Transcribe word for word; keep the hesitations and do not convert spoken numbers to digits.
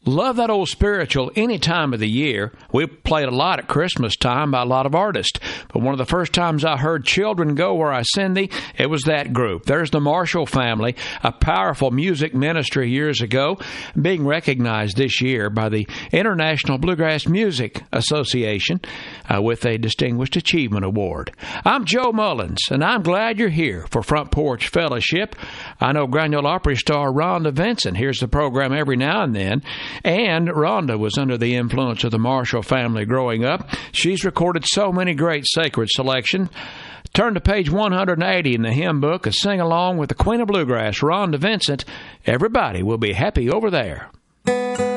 Love that old spiritual any time of the year. We played a lot at Christmas time by a lot of artists. But one of the first times I heard Children Go Where I Send Thee, it was that group. There's the Marshall Family, a powerful music ministry years ago, being recognized this year by the International Bluegrass Music Association uh, with a Distinguished Achievement Award. I'm Joe Mullins, and I'm glad you're here for Front Porch Fellowship. I know Granular Opry star Rhonda Vincent hears the program every now and then. And Rhonda was under the influence of the Marshall Family growing up. She's recorded so many great sacred selections. Turn to page one hundred eighty in the hymn book and sing along with the Queen of Bluegrass, Rhonda Vincent. Everybody will be happy over there.